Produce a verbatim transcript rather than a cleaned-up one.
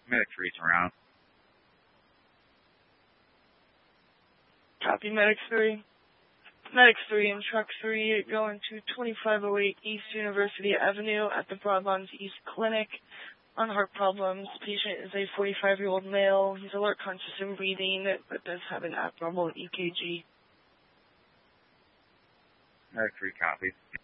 Medic three's around. Copy, Medic three. Medic three and Truck three going to twenty-five oh eight East University Avenue at the Broadlands East Clinic on heart problems. Patient is a forty-five-year-old male. He's alert, conscious, and breathing, but does have an abnormal E K G. Medic three copies.